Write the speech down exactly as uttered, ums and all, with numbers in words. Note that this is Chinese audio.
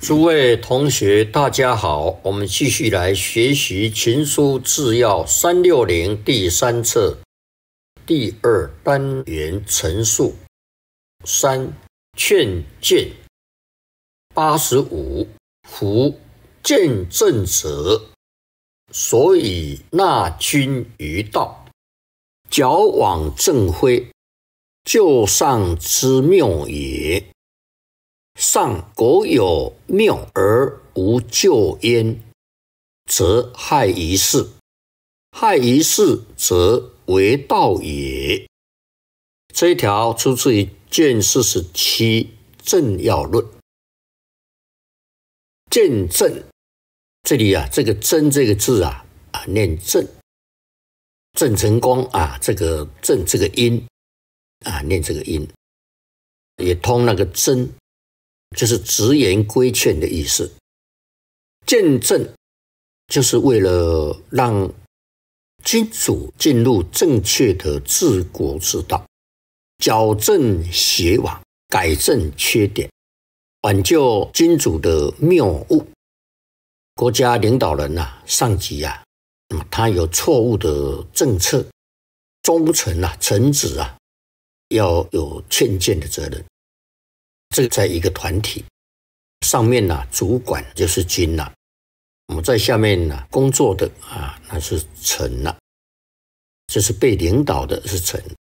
诸位同学，大家好，我们继续来学习《秦书治要》三六零第三册第二单元陈述三劝谏八十五。夫谏正者，所以纳君于道，矫枉正非，就上之谬也。上果有谬而无咎焉，则害于事；害于事，则为道也。这一条出自于卷四十七正要论。谏正，这里啊，这个真这个字啊，啊念正。郑成功啊，这个正这个音啊，念这个音，也通那个真。就是直言规劝的意思。谏正就是为了让君主进入正确的治国之道，矫正邪枉，改正缺点，挽救君主的谬误。国家领导人啊，上级啊，那么他有错误的政策，忠臣啊，臣子啊，要有劝谏的责任。这个在一个团体上面呢、啊，主管就是君了、啊，我们在下面呢、啊、工作的啊，那是臣了、啊，这是被领导的是臣。